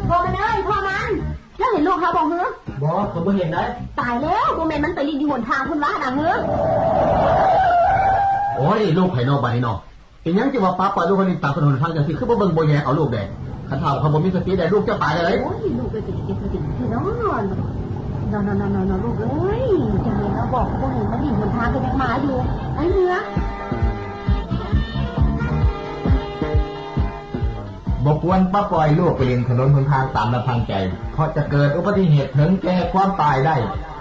พ่อมันเอ้ยพ่อมันแล้วเห็นลูกเขาบอกเฮ้อบอกผมไม่เห็นได้ตายแล้วโมเมนมันไปรีดอยู่หนทางคุณว่าดังเฮ้อโอ้ยลูกไผ่นอกบ้านนี่นอกเป็นยังจะว่าป้าปล่อยลูกคนนี้ตามถนนทางอย่างที่คือบ่เบิ่งบ่แยเอาลูกแดงขันถามเขาบ่มีสติได้ลูกจะตายเลยโอ้ยลูกเป็นสติที่นอนลูกเอ้ยจะเห็นเราบอกพวกนี้มันรีดหนทางกันยังมาอยู่ไอ้เนื้อบ่ควรป้าปล่อยลูกไปเล่นถนนหนทางตามลำพังใจเพราะจะเกิดอุบัติเหตุถึงแก่ความตายได้